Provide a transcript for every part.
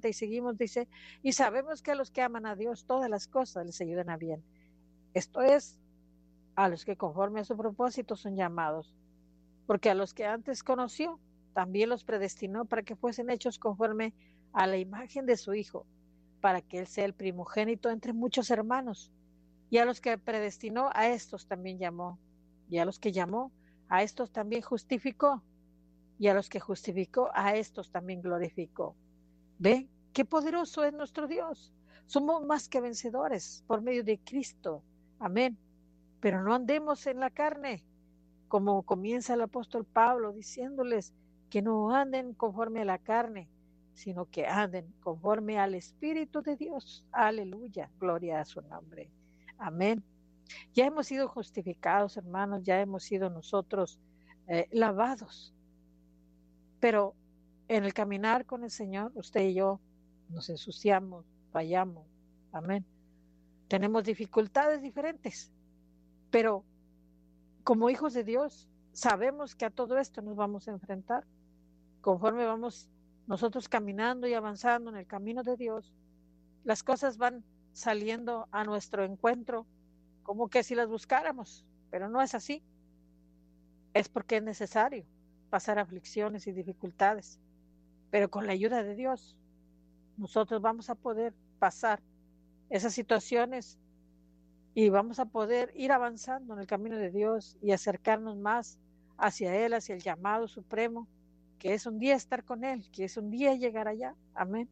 presenta y seguimos, dice, y sabemos que a los que aman a Dios todas las cosas les ayudan a bien. Esto es, a los que conforme a su propósito son llamados, porque a los que antes conoció, también los predestinó para que fuesen hechos conforme a la imagen de su Hijo, para que Él sea el primogénito entre muchos hermanos. Y a los que predestinó, a estos también llamó. Y a los que llamó, a estos también justificó. Y a los que justificó, a estos también glorificó. ¿Ve qué poderoso es nuestro Dios? Somos más que vencedores por medio de Cristo. Amén. Pero no andemos en la carne, como comienza el apóstol Pablo diciéndoles que no anden conforme a la carne, sino que anden conforme al Espíritu de Dios. Aleluya, gloria a su nombre. Amén. Ya hemos sido justificados, hermanos, ya hemos sido nosotros lavados, pero en el caminar con el Señor, usted y yo nos ensuciamos, fallamos. Amén. Tenemos dificultades diferentes, pero como hijos de Dios, sabemos que a todo esto nos vamos a enfrentar. Conforme vamos nosotros caminando y avanzando en el camino de Dios, las cosas van saliendo a nuestro encuentro como que si las buscáramos, pero no es así. Es porque es necesario pasar aflicciones y dificultades, pero con la ayuda de Dios, nosotros vamos a poder pasar esas situaciones y vamos a poder ir avanzando en el camino de Dios y acercarnos más hacia Él, hacia el llamado supremo, que es un día estar con Él, que es un día llegar allá. Amén.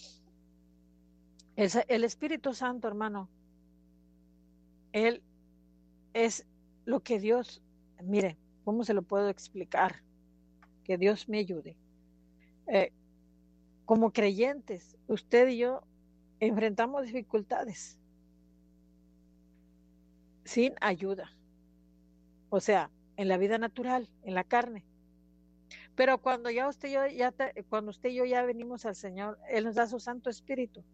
El Espíritu Santo, hermano, Él es lo que Dios, mire, ¿cómo se lo puedo explicar? Que Dios me ayude. Como creyentes, usted y yo enfrentamos dificultades sin ayuda. O sea, en la vida natural, en la carne. Pero cuando ya usted y yo cuando usted y yo ya venimos al Señor, Él nos da su Santo Espíritu.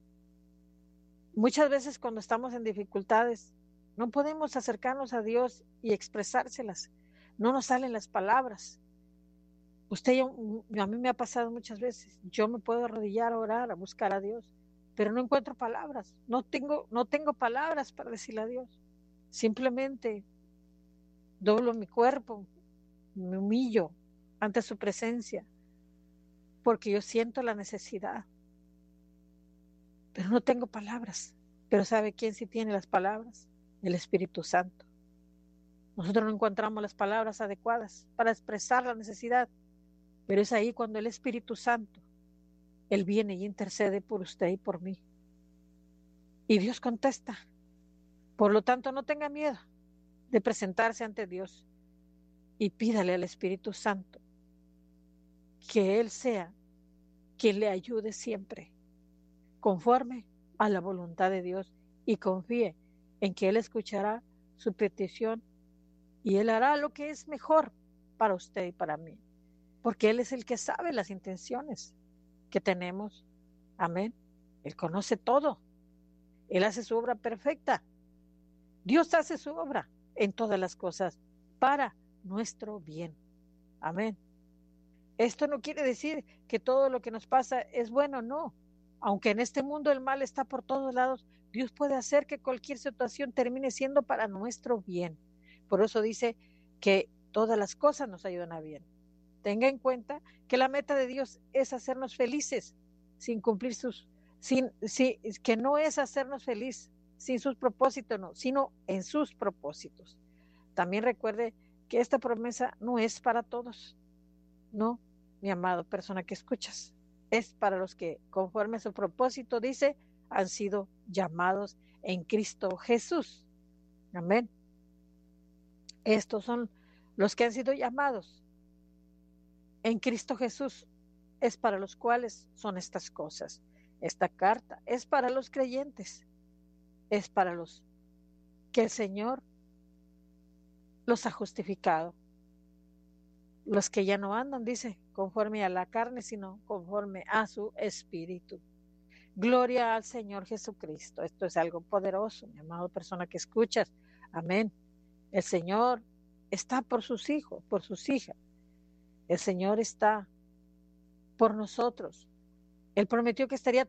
Muchas veces cuando estamos en dificultades, no podemos acercarnos a Dios y expresárselas. No nos salen las palabras. Usted y yo, a mí me ha pasado muchas veces. Yo me puedo arrodillar a orar, a buscar a Dios, pero no encuentro palabras. No tengo palabras para decirle a Dios. Simplemente doblo mi cuerpo, me humillo ante su presencia, porque yo siento la necesidad, pero no tengo palabras. Pero ¿sabe quién sí tiene las palabras? El Espíritu Santo. Nosotros no encontramos las palabras adecuadas para expresar la necesidad, pero es ahí cuando el Espíritu Santo, Él viene y intercede por usted y por mí. Y Dios contesta. Por lo tanto, no tenga miedo de presentarse ante Dios y pídale al Espíritu Santo que Él sea quien le ayude siempre, conforme a la voluntad de Dios, y confíe en que Él escuchará su petición y Él hará lo que es mejor para usted y para mí, porque Él es el que sabe las intenciones que tenemos. Amén. Él conoce todo. Él hace su obra perfecta. Dios hace su obra en todas las cosas para nuestro bien. Amén. Esto no quiere decir que todo lo que nos pasa es bueno, no. Aunque en este mundo el mal está por todos lados, Dios puede hacer que cualquier situación termine siendo para nuestro bien. Por eso dice que todas las cosas nos ayudan a bien. Tenga en cuenta que la meta de Dios es hacernos felices sin cumplir que no es hacernos feliz sin sus propósitos, no, sino en sus propósitos. También recuerde que esta promesa no es para todos, no, mi amado persona que escuchas, es para los que, conforme a su propósito, dice, han sido llamados en Cristo Jesús. Amén. Estos son los que han sido llamados en Cristo Jesús. Es para los cuales son estas cosas. Esta carta es para los creyentes. Es para los que el Señor los ha justificado. Los que ya no andan, dice, conforme a la carne, sino conforme a su espíritu. Gloria al Señor Jesucristo. Esto es algo poderoso, mi amado persona que escuchas. Amén. El Señor está por sus hijos, por sus hijas. El Señor está por nosotros. Él prometió que estaría